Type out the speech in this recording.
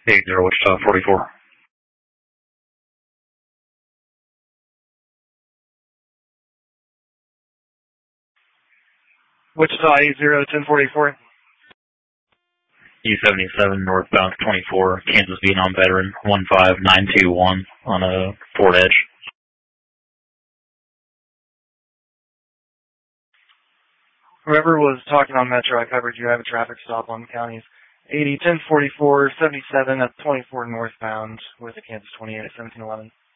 80 Wichita 44. Wichita 80-1044. E77 northbound 24, Kansas Vietnam veteran 15921 on a Ford Edge. Whoever was talking on Metro, I covered you. I have a traffic stop on counties 80-1044, 77 at 24 northbound with a Kansas 28 at 1711.